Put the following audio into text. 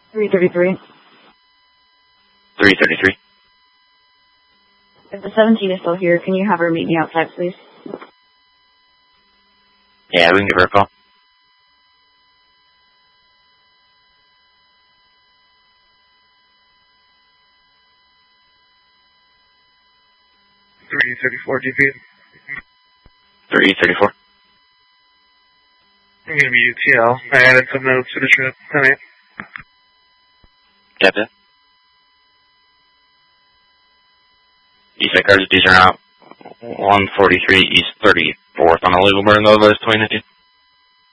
333. 333. If the 17 is still here, can you have her meet me outside, please? Yeah, we can give her a call. DP. 334. I'm going to be UTL. I added some notes to the trip tonight. Captain. East Cars, these are out 143 East 34th on illegal burn, though, 2019.